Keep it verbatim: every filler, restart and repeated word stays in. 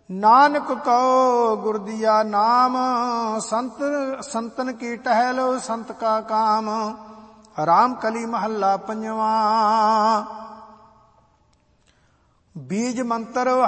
नानक कहो गुर दिया नाम, संत संतन की टहलो संत का काम। राम कली महला पंजवा। बीज मंत्र